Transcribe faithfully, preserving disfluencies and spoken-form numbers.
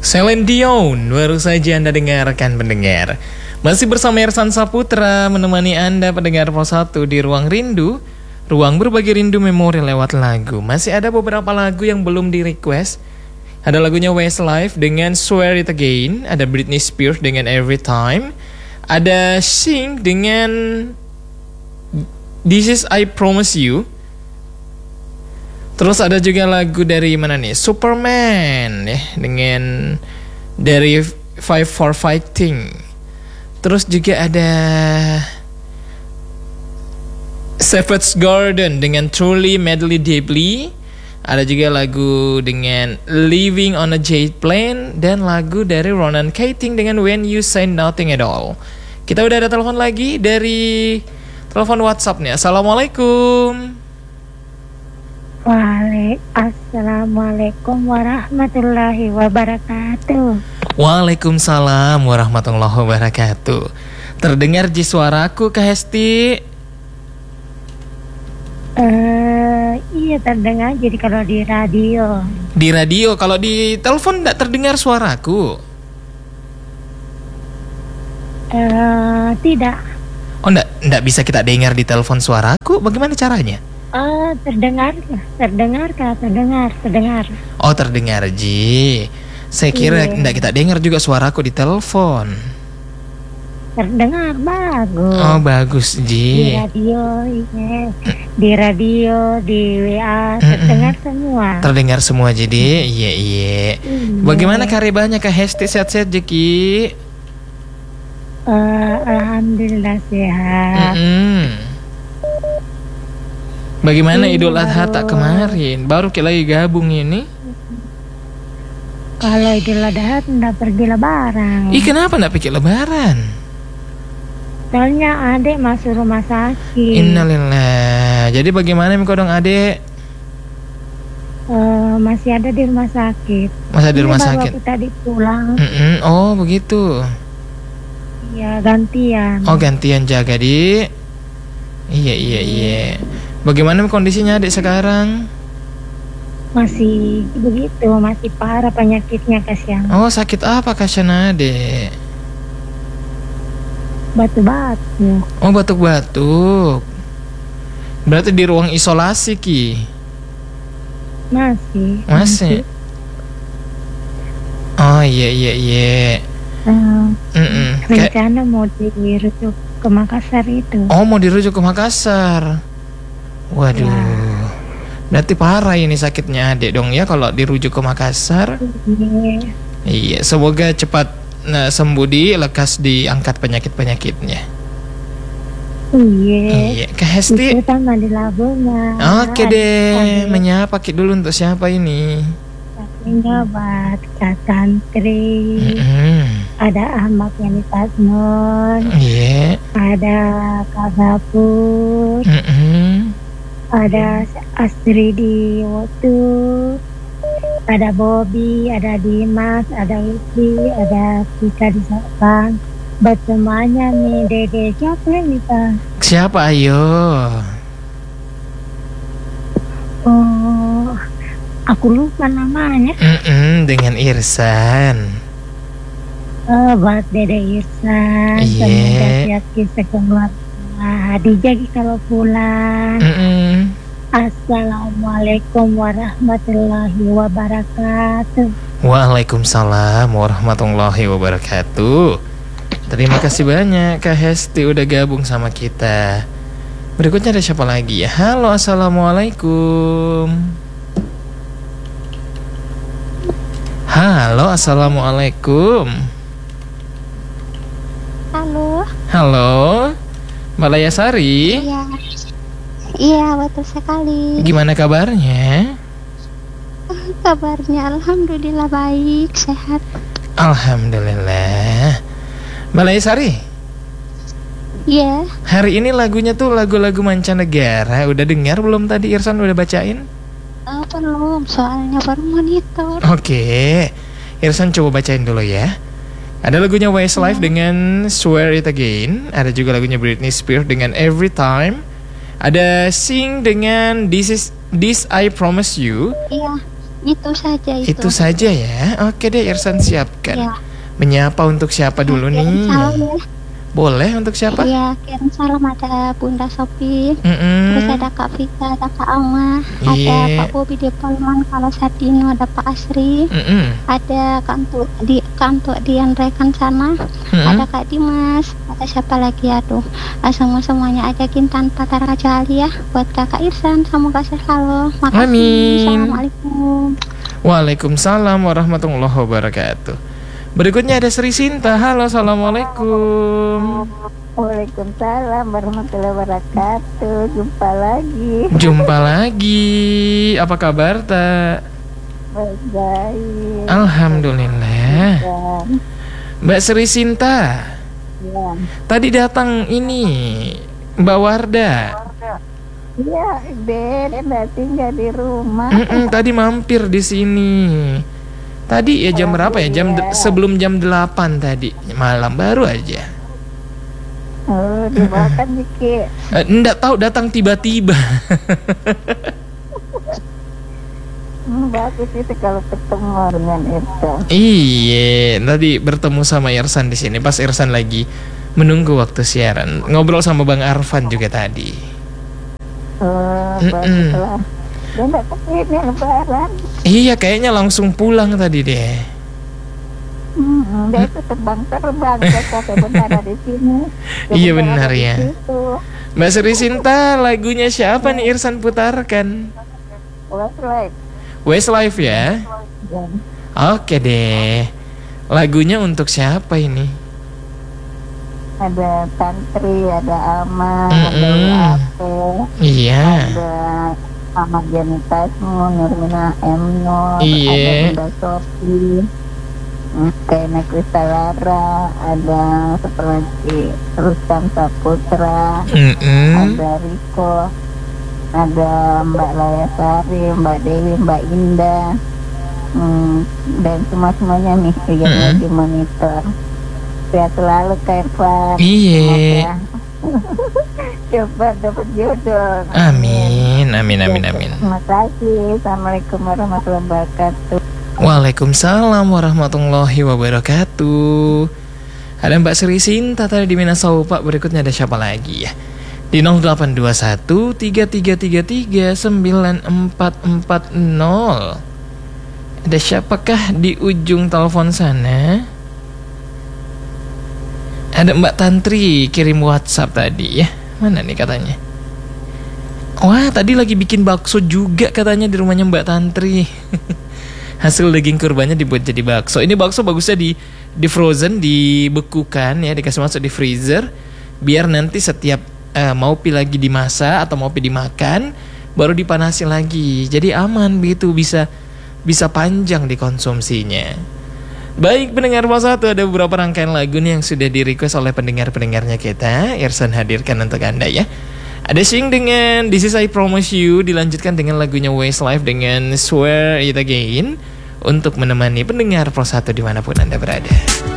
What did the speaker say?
Celine Dion, baru saja Anda dengarkan pendengar. Masih bersama Ersan Saputra menemani Anda pendengar Pos satu di Ruang Rindu, ruang berbagi rindu memori lewat lagu. Masih ada beberapa lagu yang belum di request. Ada lagunya Westlife dengan Swear It Again, ada Britney Spears dengan Every Time, ada Sing dengan This Is I Promise You. Terus ada juga lagu dari mana nih? Superman ya, dengan dari Five for Fighting. Terus juga ada Savage Garden dengan Truly Madly Deeply. Ada juga lagu dengan Living on a Jet Plane, dan lagu dari Ronan Keating dengan When You Say Nothing at All. Kita udah ada telepon lagi dari telepon WhatsApp nih. Assalamualaikum. Assalamualaikum warahmatullahi wabarakatuh. Waalaikumsalam warahmatullahi wabarakatuh. Terdengar di suaraku, Kak Hesti? Uh, iya terdengar. Jadi kalau di radio. Di radio, kalau di telepon tidak terdengar suaraku? Uh, tidak. Oh, enggak, enggak bisa kita dengar di telepon suaraku. Bagaimana caranya? Oh, terdengar, terdengar, kak, terdengar, terdengar. Oh, terdengar, Ji. Saya kira Iya. enggak kita dengar juga suaraku di telepon. Terdengar bagus. Oh, bagus, Di Ji. radio, iya. Di radio, di W A, terdengar semua. Terdengar semua, jadi iya iya. Iya. Bagaimana kabarnya Kak Hesti, sehat-sehat, Jeki? Uh, Alhamdulillah sehat. Mm-mm. Bagaimana Iya, Idul Adha baru- tak kemarin? Baru kita lagi gabung ini. Kalau Idul Adha tidak pergi lebaran. Ih, kenapa enggak pikir lebaran? Soalnya adik masuk rumah sakit. Innalillah. Jadi bagaimana Miko dong, Adek? Eh, masih ada di rumah sakit. Masa di Ini rumah baru sakit? aku tadi pulang. Mm-mm. Oh, begitu. Ya gantian. Oh, gantian jaga, Dik. Iya, iya, iya. Bagaimana kondisinya Adik sekarang? Masih begitu, masih parah penyakitnya kasihan. Oh, sakit apa kasihan Adik? Batu-batu. Oh, batuk-batuk. Berarti di ruang isolasi, Ki? Masih. Masih? Oh, iya, iya, iya. Eh, Mm-mm. Kayak- rencana mau dirujuk ke Makassar itu. Oh, mau dirujuk ke Makassar. Waduh. Ya. Berarti parah ini sakitnya Adik dong ya kalau dirujuk ke Makassar. Iya. Iya, semoga cepat nah, sembuh, di lekas diangkat penyakit-penyakitnya. Iya. Iya, Kak Hesti. Itu sama di lagunya. Oke deh, Ada menyapa Ki dulu untuk siapa ini? Nyobat Kak Tantri. Mm-mm. Ada Ahmad Yani Tasnon. Iya. Ada Kak Gapur. Mm-mm. Ada Astri di Wotu, ada Bobby, ada Dimas, ada Wiki, ada Tika di Sabang. Buat semuanya nih, Dede siapa nih Kak? Siapa ayo? Oh, aku lupa namanya. Mm-mm, dengan Irsan. Oh, buat Dede Irsan, Iya. semoga sehat kisah keluarga. Dijagi kalau pulang. Mm-mm. Assalamualaikum warahmatullahi wabarakatuh. Waalaikumsalam warahmatullahi wabarakatuh. Terima kasih banyak Kak Hesti udah gabung sama kita. Berikutnya ada siapa lagi ya? Halo, assalamualaikum. Halo, assalamualaikum. Halo. Halo, Mbak Layasari. Iya. Iya, betul sekali. Gimana kabarnya? Kabarnya alhamdulillah baik, sehat. Alhamdulillah. Mbak Layasari, Iya. hari ini lagunya tuh lagu-lagu mancanegara. Udah dengar belum tadi Irsan udah bacain? Oh, belum, soalnya baru monitor. Oke, Irsan coba bacain dulu ya. Ada lagunya Westlife dengan Swear It Again. Ada juga lagunya Britney Spears dengan Every Time. Ada Sing dengan This Is This I Promise You. Iya. Itu saja itu. Itu saja ya. Oke deh, Irsan siapkan. Ya. Menyapa untuk siapa dulu Kirim nih? salam ya. Boleh untuk siapa? Iya, kirim salam ada Bunda Sopi, Mm-mm. terus ada Kak Vika, ada Kak Alma, Iya. ada Pak Bobi di Palman, kalau Sadino, ada Pak Asri, Mm-mm. ada Kantuk di Kantuk Dian Rekan sana, Mm-mm. ada Kak Dimas, ada siapa lagi aduh, ah, semua semuanya ajakin tanpa terkecuali ya buat Kakak Irsan, semoga selalu. Makasih. Amin. Assalamualaikum. Waalaikumsalam warahmatullahi wabarakatuh. Berikutnya ada Sri Sinta. Halo, assalamualaikum. Waalaikumsalam warahmatullahi wabarakatuh. Jumpa lagi. Jumpa lagi. Apa kabar, Tak? Baik. Alhamdulillah. Mbak Sri Sinta, Ya. tadi datang ini Mbak Warda. Iya, Ben, nggak tinggal di rumah. Mm-mm, tadi mampir di sini. Tadi ya jam berapa ya? Jam de- sebelum jam delapan tadi malam baru aja. Oh, dimakan dikit. Eh, Nggak tahu datang tiba-tiba. Hmm, bagus itu kalau ketemu dengan itu. Iya, tadi bertemu sama Irsan di sini. Pas Irsan lagi menunggu waktu siaran, ngobrol sama Bang Arfan juga tadi. Oh, Mm-mm. baguslah. Dia nggak kesini lebaran. Iya, kayaknya langsung pulang tadi deh. Hmm, dia itu terbang-terbang kakak sebenarnya di sini. Iya, Sebenarnya benar di ya. situ. Mbak Sri Sinta, lagunya siapa nih Irsan putarkan? Westlife. Westlife ya. Ya. Oke deh. Lagunya untuk siapa ini? Ada Tantri, ada Ama, Mm-mm. ada Ate, Iya. ada Ahmad Yani Tasmu, Nurmina Emno, Iya. ada Bunda Sofi, Kena Kristalara, ada seperti Rustam Saputra, Mm-mm. ada Riko, ada Mbak Layasari, Mbak Dewi, Mbak Indah, hmm, dan semua-semuanya nih yang Mm-mm. lagi monitor. Sehat selalu Kak Irfan. Iya. Coba dapat jodoh. Amin, amin, amin, amin. Terima kasih. Assalamualaikum warahmatullahi wabarakatuh. Waalaikumsalam warahmatullahi wabarakatuh. Ada Mbak Sri Sinta tadi di Minasau Pak. Berikutnya ada siapa lagi ya? Di nol delapan dua satu tiga tiga tiga tiga sembilan empat empat nol. Ada siapakah di ujung telepon sana? Ada Mbak Tantri kirim WhatsApp tadi ya. Mana nih katanya? Wah, tadi lagi bikin bakso juga katanya di rumahnya Mbak Tantri. Hasil daging kurbannya dibuat jadi bakso. Ini bakso bagusnya di di frozen, dibekukan ya, dikasih masuk di freezer biar nanti setiap uh, mau pi lagi dimasak atau mau pi dimakan baru dipanasi lagi. Jadi aman begitu, bisa bisa panjang dikonsumsinya. Baik pendengar Pos satu, ada beberapa rangkaian lagu nih yang sudah di request oleh pendengar-pendengarnya kita. Irsan hadirkan untuk Anda ya. Ada Sing dengan This Is I Promise You, dilanjutkan dengan lagunya Westlife dengan Swear It Again untuk menemani pendengar Pos satu dimanapun Anda berada.